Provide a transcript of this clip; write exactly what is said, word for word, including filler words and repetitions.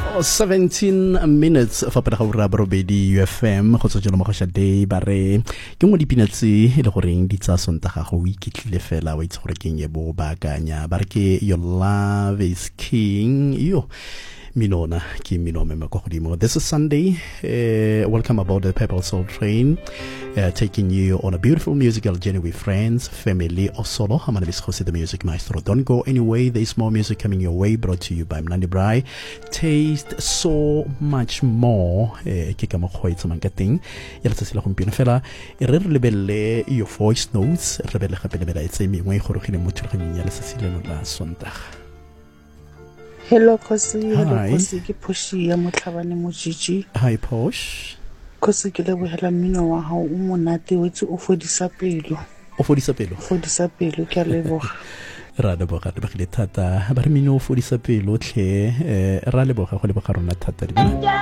seventeen minutes fa pele ga ura borobedi U F M go tswa jalo mo gasha day ba re ke mo dipinats e le goreng di tsa sontaga go ikitlile fela wa itse gore ke nye bo baakanya ba re ke your love is king yo minona ki minome makodimo. This is Sunday. Uh, welcome aboard the Purple Soul Train, uh, taking you on a beautiful musical journey with friends, family, or solo. I'm going to be Jose the Music Maestro. Don't go anyway. There's more music coming your way, brought to you by Mnandi Brai. Taste so much more. Kika mo khoi tsamangating. Yala tsila kumpina fela. Re lebele your voice notes. Rebele khapele bela itsemi ngwe khoro khine motho khine yala tsile no la sondag. Hello, Kosi. Hello, Kosi. Ke Poshi ya Motlhabane Mojiji. Hi, Posh. Kosi ke lebohela mmino wa hao o monate o tse o fodisa pelo. O fodisa pelo. O fodisa pelo ke a leboga. Ra leboga re bagile thata. Ba re mmino o fodisa pelo tlhe eh ra leboga go leboga rona thata.